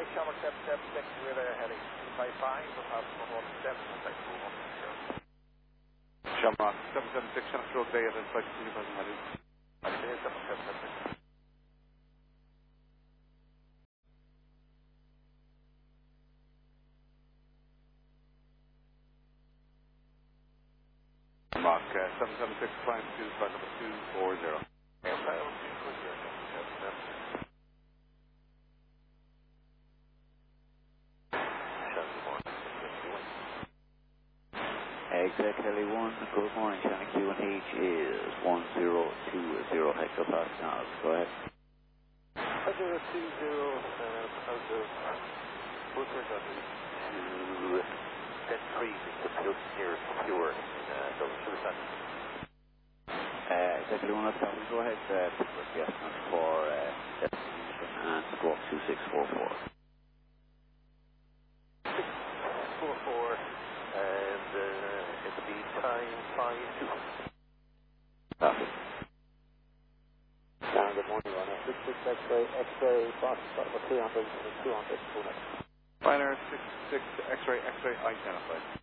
Shamrock 776, River heading 255, for passing 117, Shamrock 776, Shamrock Stroke Day, identified 2,000 heading. Shamrock 776. Shamrock 776, climb to flight number 240. Exec Heli 1, good morning, China QNH is 1020 hectopascals, go ahead. 1020, out of Woodward on to get freezing, the nearest pure, double suicide. Exec Heli 1, let's go ahead, estimate for destination and squawk 2644. 644, and it'll be time 52. Copy. Good morning, runner 66 X-ray, Boston, 300, 200, 200. Liner 66, X-ray, identified.